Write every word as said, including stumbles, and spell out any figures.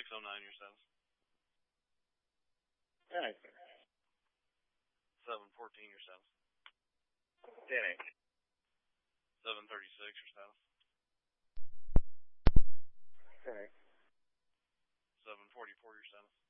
oh nine your status. ten eight, sir. seven fourteen your status. ten eight. seven thirty-six your status. ten eight. seven forty-four your status.